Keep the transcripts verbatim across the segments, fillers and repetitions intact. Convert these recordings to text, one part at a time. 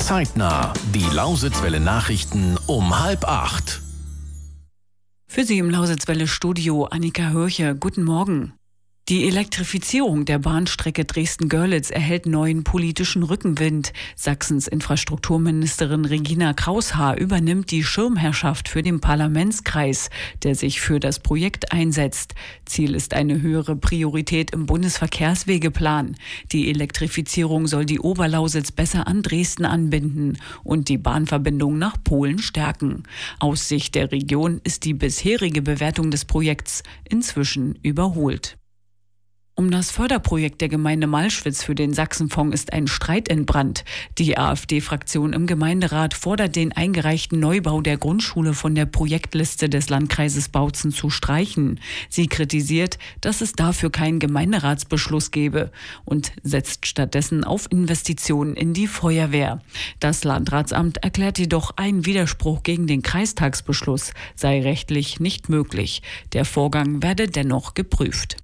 Zeitnah, die Lausitzwelle Nachrichten um halb acht. Für Sie im Lausitzwelle-Studio Annika Hörche. Guten Morgen. Die Elektrifizierung der Bahnstrecke Dresden-Görlitz erhält neuen politischen Rückenwind. Sachsens Infrastrukturministerin Regina Kraushaar übernimmt die Schirmherrschaft für den Parlamentskreis, der sich für das Projekt einsetzt. Ziel ist eine höhere Priorität im Bundesverkehrswegeplan. Die Elektrifizierung soll die Oberlausitz besser an Dresden anbinden und die Bahnverbindung nach Polen stärken. Aus Sicht der Region ist die bisherige Bewertung des Projekts inzwischen überholt. Um das Förderprojekt der Gemeinde Malschwitz für den Sachsenfonds ist ein Streit entbrannt. Die AfD-Fraktion im Gemeinderat fordert den eingereichten Neubau der Grundschule von der Projektliste des Landkreises Bautzen zu streichen. Sie kritisiert, dass es dafür keinen Gemeinderatsbeschluss gebe und setzt stattdessen auf Investitionen in die Feuerwehr. Das Landratsamt erklärt jedoch, ein Widerspruch gegen den Kreistagsbeschluss sei rechtlich nicht möglich. Der Vorgang werde dennoch geprüft.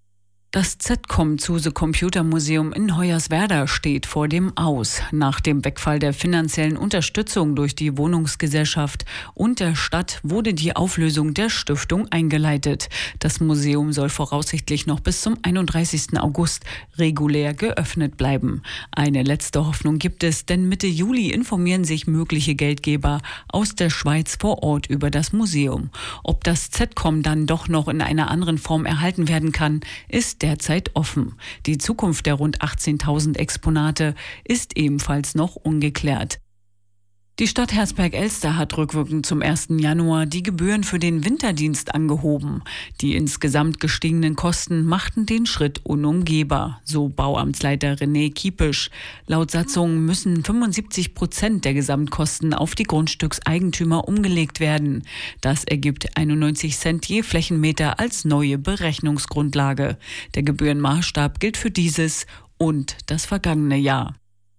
Das Z COM Zuse Computer Museum in Hoyerswerda steht vor dem Aus. Nach dem Wegfall der finanziellen Unterstützung durch die Wohnungsgesellschaft und der Stadt wurde die Auflösung der Stiftung eingeleitet. Das Museum soll voraussichtlich noch bis zum einunddreißigsten August regulär geöffnet bleiben. Eine letzte Hoffnung gibt es, denn Mitte Juli informieren sich mögliche Geldgeber aus der Schweiz vor Ort über das Museum. Ob das Z COM dann doch noch in einer anderen Form erhalten werden kann, ist derzeit offen. Die Zukunft der rund achtzehntausend Exponate ist ebenfalls noch ungeklärt. Die Stadt Hersberg-Elster hat rückwirkend zum ersten Januar die Gebühren für den Winterdienst angehoben. Die insgesamt gestiegenen Kosten machten den Schritt unumgehbar, so Bauamtsleiter René Kiepisch. Laut Satzung müssen fünfundsiebzig Prozent der Gesamtkosten auf die Grundstückseigentümer umgelegt werden. Das ergibt einundneunzig Cent je Flächenmeter als neue Berechnungsgrundlage. Der Gebührenmaßstab gilt für dieses und das vergangene Jahr.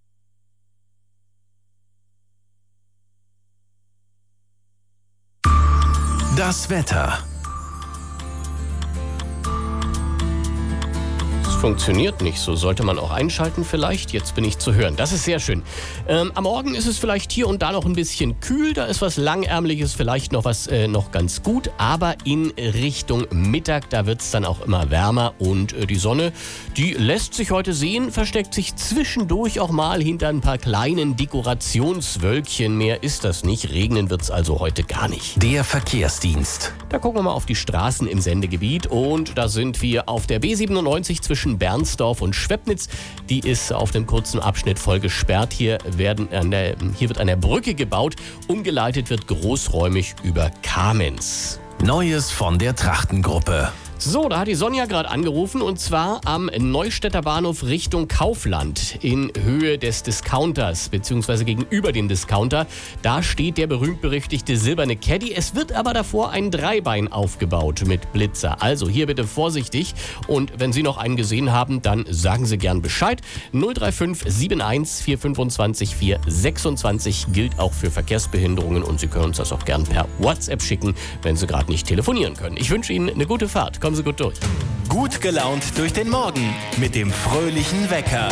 Das Wetter. Funktioniert nicht, so sollte man auch einschalten vielleicht. Jetzt bin ich zu hören. Das ist sehr schön. Ähm, am Morgen ist es vielleicht hier und da noch ein bisschen kühl. Da ist was Langärmliches, vielleicht noch was äh, noch ganz gut. Aber in Richtung Mittag, da wird es dann auch immer wärmer. Und äh, die Sonne, die lässt sich heute sehen, versteckt sich zwischendurch auch mal hinter ein paar kleinen Dekorationswölkchen. Mehr ist das nicht. Regnen wird es also heute gar nicht. Der Verkehrsdienst. Da gucken wir mal auf die Straßen im Sendegebiet. Und da sind wir auf der B siebenundneunzig zwischen Bernsdorf und Schwepnitz. Die ist auf dem kurzen Abschnitt voll gesperrt. Hier, werden an der, hier wird an der Brücke gebaut. Umgeleitet wird großräumig über Kamenz. Neues von der Trachtengruppe. So, da hat die Sonja gerade angerufen und zwar am Neustädter Bahnhof Richtung Kaufland in Höhe des Discounters beziehungsweise gegenüber dem Discounter. Da steht der berühmt-berüchtigte silberne Caddy. Es wird aber davor ein Dreibein aufgebaut mit Blitzer. Also hier bitte vorsichtig und wenn Sie noch einen gesehen haben, dann sagen Sie gern Bescheid. null drei fünf sieben eins vier fünfundzwanzig vier sechsundzwanzig gilt auch für Verkehrsbehinderungen und Sie können uns das auch gern per WhatsApp schicken, wenn Sie gerade nicht telefonieren können. Ich wünsche Ihnen eine gute Fahrt. Kommen Sie gut durch. Gut gelaunt durch den Morgen mit dem fröhlichen Wecker.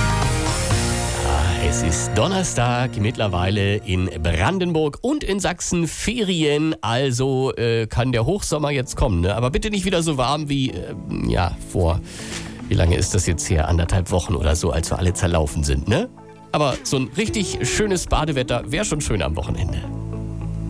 Es ist Donnerstag, mittlerweile in Brandenburg und in Sachsen Ferien, also äh, kann der Hochsommer jetzt kommen, ne? Aber bitte nicht wieder so warm wie, äh, ja, vor, wie lange ist das jetzt her, anderthalb Wochen oder so, als wir alle zerlaufen sind, ne? Aber so ein richtig schönes Badewetter wäre schon schön am Wochenende.